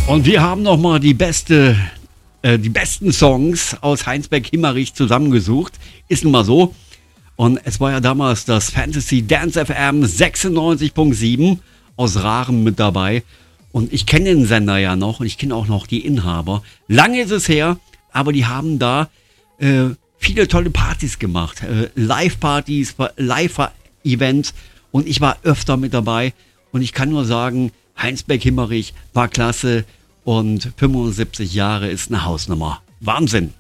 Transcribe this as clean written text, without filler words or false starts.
Und wir haben nochmal die besten Songs aus Heinsberg-Himmerich zusammengesucht. Ist nun mal so. Und es war ja damals das Fantasy Dance FM 96.7 aus Rachen mit dabei. Und ich kenne den Sender ja noch und ich kenne auch noch die Inhaber. Lange ist es her, aber die haben da viele tolle Partys gemacht. Live-Partys, Live-Events und ich war öfter mit dabei. Und ich kann nur sagen, Heinsberg-Himmerich war klasse und 75 Jahre ist eine Hausnummer. Wahnsinn!